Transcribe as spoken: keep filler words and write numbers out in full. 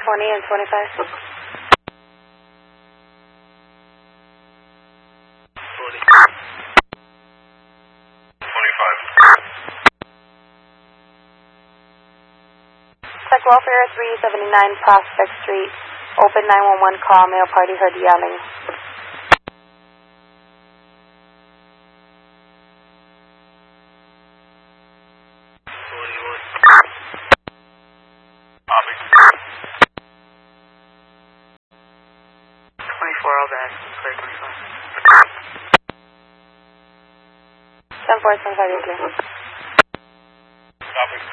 twenty and twenty-five. twenty. twenty-five. Check welfare three seventy-nine Prospect Street. Open nine one one call. Male party heard yelling. twenty-one. Copy. twenty-four, all back. Clear twenty-five. ten four, seven five, eight three. Copy.